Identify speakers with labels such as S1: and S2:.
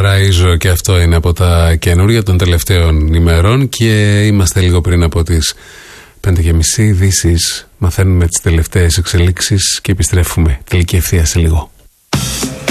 S1: Παραΐζο, και αυτό είναι από τα καινούργια των τελευταίων ημερών. Και είμαστε λίγο πριν από τις 5:30 ειδήσεις. Μαθαίνουμε τις τελευταίες εξελίξεις και επιστρέφουμε τελική ευθεία σε λίγο.